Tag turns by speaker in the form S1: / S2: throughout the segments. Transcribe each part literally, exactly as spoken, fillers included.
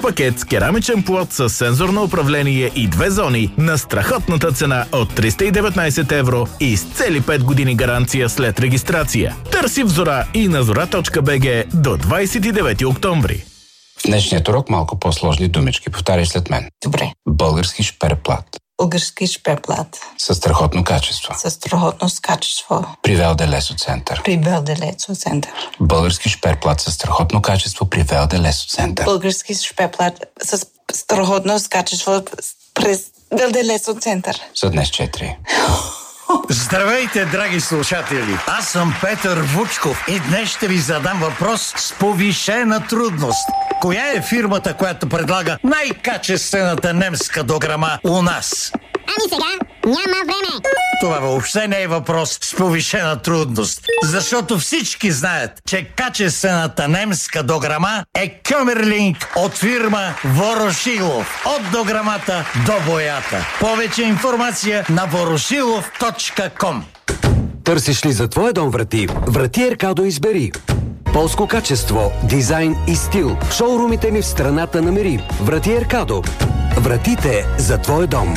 S1: пакет с керамичен плод с сензорно управление и две зони на страхотната цена от триста и деветнайсет евро и с цели пет години гаранция след регистрация. Търси в Зора и на зора точка би джи до двайсет и девети октомври.
S2: В днешният урок малко по-сложни думички. Повтаряй след мен.
S3: Добре.
S2: Български шперплат.
S3: Български шперплат.
S2: Със страхотно качество.
S3: Със страхотно качество.
S2: При Велде Лесоцентър.
S3: При Велде Лесоцентър.
S2: Български шперплат със страхотно качество при Велде Лесоцентър.
S3: Български шперплат с страхотно качество през Велде Лесоцентър.
S2: За днес четири.
S4: Здравейте, драги слушатели! Аз съм Петър Вучков и днес ще ви задам въпрос с повишена трудност. Коя е фирмата, която предлага най-качествената немска дограма у нас?
S5: Ами сега няма време.
S4: Това въобще не е въпрос с повишена трудност, защото всички знаят, че качествената немска дограма е Къмерлинг от фирма Ворошилов. От дограмата до боята. Повече информация на ворошилов точка ком.
S6: Търсиш ли за твоя дом врати? Врати Еркадо избери. Полско качество, дизайн и стил. В шоурумите ни в страната намери. Врати Еркадо. Вратите за твой дом.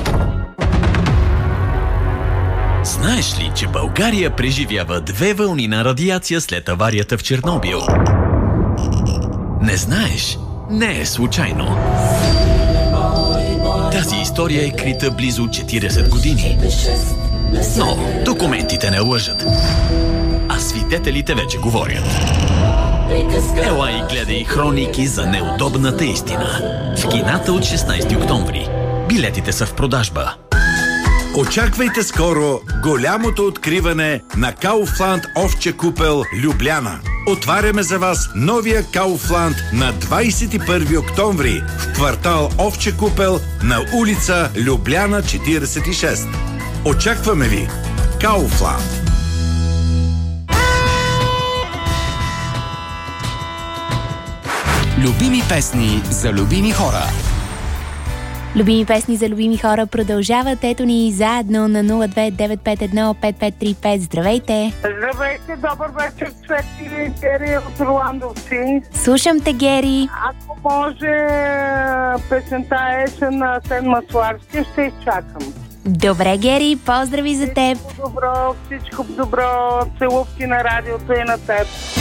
S7: Знаеш ли, че България преживява две вълни на радиация след аварията в Чернобил? Не знаеш? Не е случайно. Тази история е крита близо четирийсет години. Но документите не лъжат. А свидетелите вече говорят. Ела и гледай хроники за неудобната истина. В кината от шестнайсети октомври. Билетите са в продажба.
S8: Очаквайте скоро голямото откриване на Kaufland овче купел Любляна. Отваряме за вас новия Kaufland на двайсет и първи октомври в квартал Овче купел на улица Любляна четирийсет и шест. Очакваме ви! Kaufland.
S9: Любими песни за любими хора.
S10: Любими песни за любими хора продължават. Ето ни заедно на нула две девет пет едно пет пет три пет. Здравейте!
S11: Здравейте, добър вечер, Цвети, Гери от Орландовци.
S10: Слушам те, Гери.
S11: Ако може песента Есен на Асен Масларски, ще изчакам.
S10: Добре, Гери, поздрави за теб.
S11: Всичко добро, всичко добро, целувки на радиото и на теб.